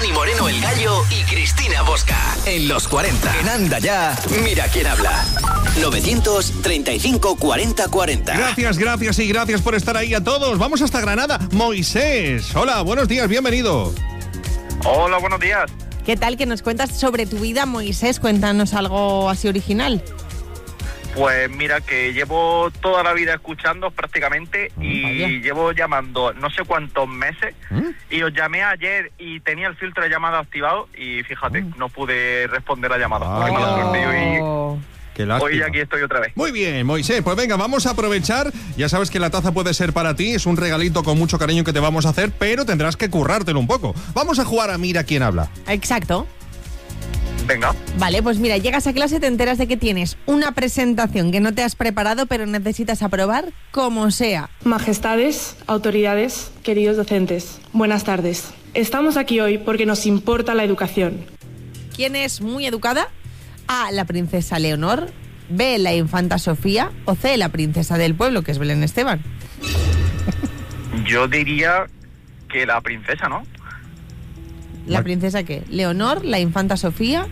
Dani Moreno el Gallo y Cristina Bosca. En los 40. En Anda Ya, mira quién habla. 935 40 40. Gracias y gracias por estar ahí a todos. Vamos hasta Granada. Moisés, hola, buenos días, bienvenido. Hola, buenos días. ¿Qué tal? ¿Que nos cuentas sobre tu vida, Moisés? Cuéntanos algo así original. Pues mira, que llevo toda la vida escuchando prácticamente y llevo llamando no sé cuántos meses y os llamé ayer y tenía el filtro de llamada activado y fíjate, no pude responder la llamada. Qué lástima. Hoy aquí estoy otra vez. Muy bien, Moisés, pues venga, vamos a aprovechar. Ya sabes que la taza puede ser para ti, es un regalito con mucho cariño que te vamos a hacer, pero tendrás que currártelo un poco. Vamos a jugar a Mira quién habla. Exacto. Venga. Vale, pues mira, llegas a clase, te enteras de que tienes una presentación que no te has preparado, pero necesitas aprobar como sea. Majestades, autoridades, queridos docentes, buenas tardes. Estamos aquí hoy porque nos importa la educación. ¿Quién es muy educada? A, la princesa Leonor, B, la infanta Sofía o C, la princesa del pueblo, que es Belén Esteban. Yo diría que la princesa, ¿no? ¿La princesa qué? ¿Leonor, la infanta Sofía?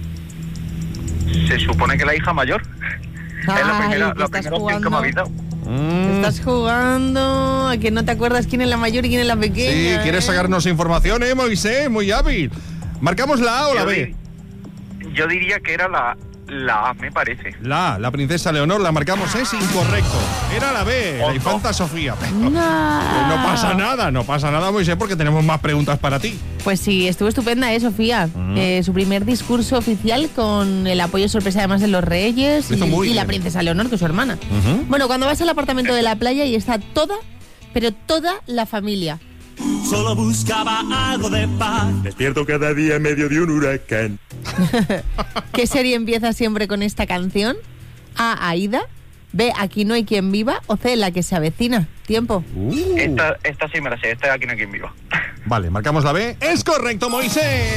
Se supone que la hija mayor. Ay, es la primera estás opción que me habéis dado. Estás jugando a que no te acuerdas quién es la mayor y quién es la pequeña. Sí, ¿quieres sacarnos información, Moisés? Muy hábil. ¿Marcamos la A o la B? Yo diría que era la A, me parece. La princesa Leonor, la marcamos, es incorrecto. Era la B, la infanta Sofía. No pasa nada, Moisés, porque tenemos más preguntas para ti. Pues sí, estuvo estupenda, Sofía. Su primer discurso oficial con el apoyo sorpresa además de los Reyes y la princesa Leonor, que es su hermana. Bueno, cuando vas al apartamento de la playa y está toda, pero toda la familia. Solo buscaba algo de paz. Despierto cada día en medio de un huracán. ¿Qué serie empieza siempre con esta canción? A, Aída, B, Aquí no hay quien viva o C, La que se avecina. Tiempo. Esta sí me la sé, esta de Aquí no hay quien viva. Vale, marcamos la B. ¡Es correcto, Moisés!